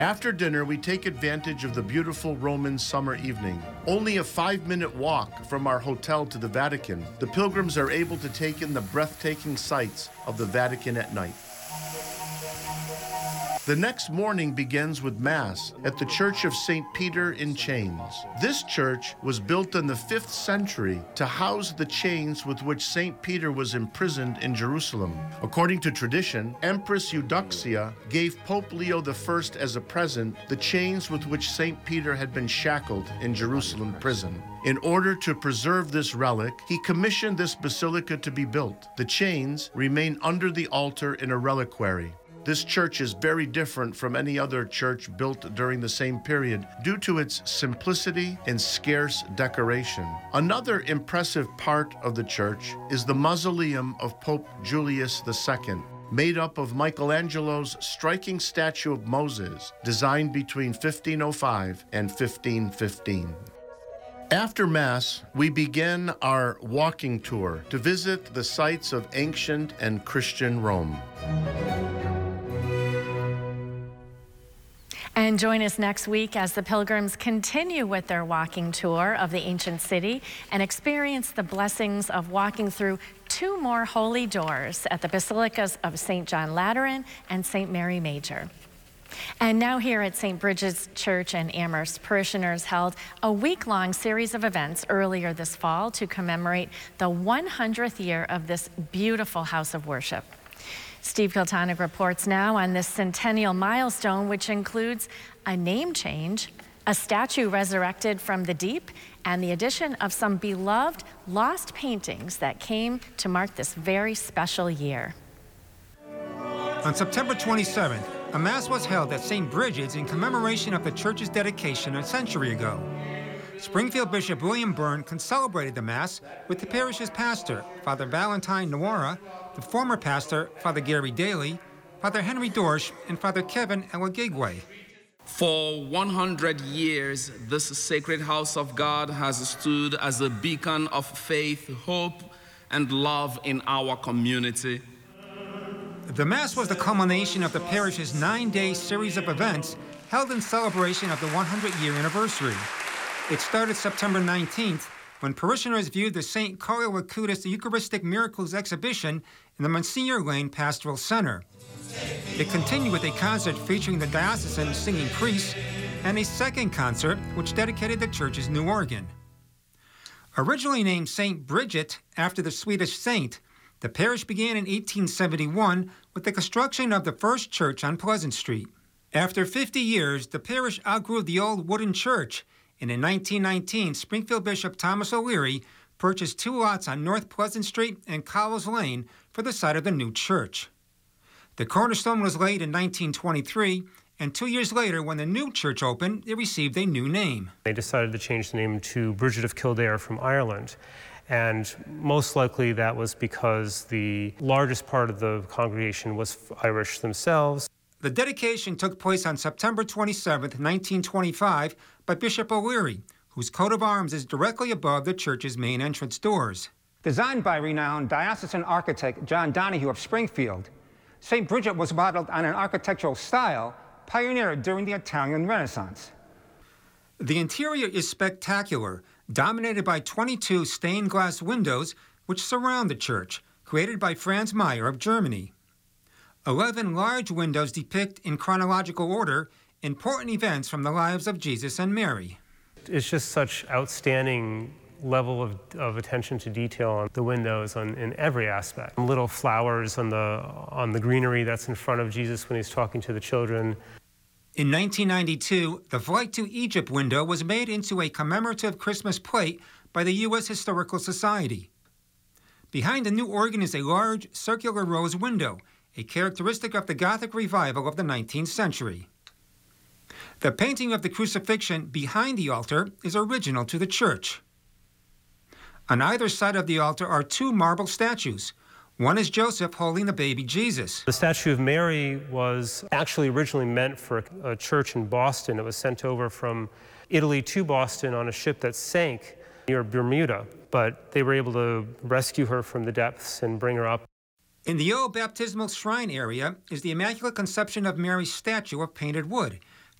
After dinner, we take advantage of the beautiful Roman summer evening. Only a 5-minute walk from our hotel to the Vatican, the pilgrims are able to take in the breathtaking sights of the Vatican at night. The next morning begins with Mass at the Church of St. Peter in Chains. This church was built in the 5th century to house the chains with which St. Peter was imprisoned in Jerusalem. According to tradition, Empress Eudoxia gave Pope Leo I as a present the chains with which St. Peter had been shackled in Jerusalem prison. In order to preserve this relic, he commissioned this basilica to be built. The chains remain under the altar in a reliquary. This church is very different from any other church built during the same period due to its simplicity and scarce decoration. Another impressive part of the church is the mausoleum of Pope Julius II, made up of Michelangelo's striking statue of Moses, designed between 1505 and 1515. After Mass, we begin our walking tour to visit the sites of ancient and Christian Rome. And join us next week as the pilgrims continue with their walking tour of the ancient city and experience the blessings of walking through 2 more holy doors at the basilicas of St. John Lateran and St. Mary Major. And now here at St. Bridget's Church in Amherst, parishioners held a week-long series of events earlier this fall to commemorate the 100th year of this beautiful house of worship. Steve Kiltonic reports now on this centennial milestone, which includes a name change, a statue resurrected from the deep, and the addition of some beloved lost paintings that came to mark this very special year. On September 27th, a Mass was held at St. Bridget's in commemoration of the church's dedication a century ago. Springfield Bishop William Byrne celebrated the Mass with the parish's pastor, Father Valentine Nawara, the former pastor, Father Gary Daly, Father Henry Dorsch, and Father Kevin Elagigwe. For 100 years, this sacred house of God has stood as a beacon of faith, hope, and love in our community. The Mass was the culmination of the parish's 9-day series of events held in celebration of the 100-year anniversary. It started September 19th, when parishioners viewed the St. Carlo Acutis Eucharistic Miracles exhibition in the Monsignor Lane Pastoral Center. It continued with a concert featuring the diocesan singing priests and a second concert which dedicated the church's new organ. Originally named St. Bridget after the Swedish saint, the parish began in 1871 with the construction of the first church on Pleasant Street. After 50 years, the parish outgrew the old wooden church, and in 1919, Springfield Bishop Thomas O'Leary purchased 2 lots on North Pleasant Street and Cowles Lane for the site of the new church. The cornerstone was laid in 1923, and 2 years later, when the new church opened, it received a new name. They decided to change the name to Bridget of Kildare from Ireland. And most likely that was because the largest part of the congregation was Irish themselves. The dedication took place on September 27, 1925, by Bishop O'Leary, whose coat of arms is directly above the church's main entrance doors. Designed by renowned diocesan architect John Donahue of Springfield, St. Bridget was modeled on an architectural style pioneered during the Italian Renaissance. The interior is spectacular, dominated by 22 stained glass windows which surround the church, created by Franz Meyer of Germany. 11 large windows depict, in chronological order, important events from the lives of Jesus and Mary. It's just such outstanding level of attention to detail on the windows in every aspect. Little flowers on the greenery that's in front of Jesus when he's talking to the children. In 1992, the Flight to Egypt window was made into a commemorative Christmas plate by the U.S. Historical Society. Behind the new organ is a large circular rose window, a characteristic of the Gothic revival of the 19th century. The painting of the crucifixion behind the altar is original to the church. On either side of the altar are 2 marble statues. One is Joseph holding the baby Jesus. The statue of Mary was actually originally meant for a church in Boston. It was sent over from Italy to Boston on a ship that sank near Bermuda, but they were able to rescue her from the depths and bring her up. In the old baptismal shrine area is the Immaculate Conception of Mary's statue of painted wood,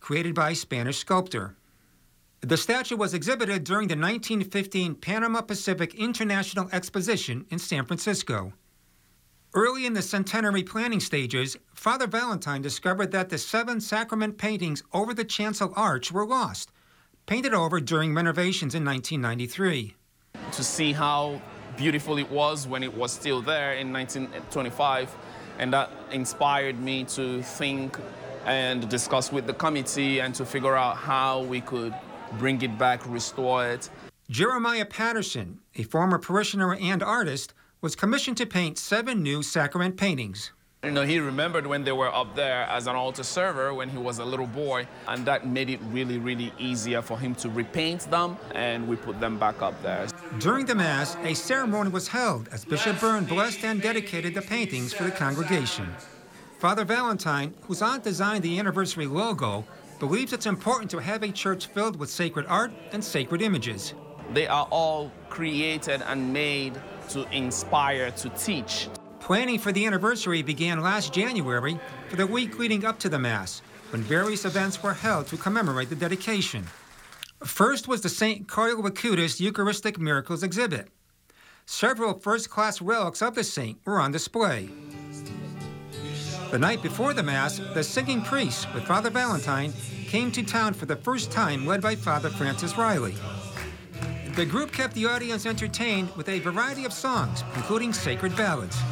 created by a Spanish sculptor. The statue was exhibited during the 1915 Panama Pacific International Exposition in San Francisco. Early in the centenary planning stages, Father Valentine discovered that the 7 sacrament paintings over the chancel arch were lost, painted over during renovations in 1993. To see how beautiful it was when it was still there in 1925, and that inspired me to think and discuss with the committee and to figure out how we could bring it back, restore it. Jeremiah Patterson, a former parishioner and artist, was commissioned to paint 7 new sacrament paintings. You know, he remembered when they were up there as an altar server when he was a little boy, and that made it really, really easier for him to repaint them, and we put them back up there. During the Mass, a ceremony was held as Bishop Byrne blessed and dedicated the paintings for the congregation. Father Valentine, whose aunt designed the anniversary logo, believes it's important to have a church filled with sacred art and sacred images. They are all created and made to inspire, to teach. Planning for the anniversary began last January for the week leading up to the Mass, when various events were held to commemorate the dedication. First was the St. Cardinal Acutis Eucharistic Miracles exhibit. Several first-class relics of the saint were on display. The night before the Mass, the singing priests with Father Valentine came to town for the first time, led by Father Francis Riley. The group kept the audience entertained with a variety of songs, including sacred ballads.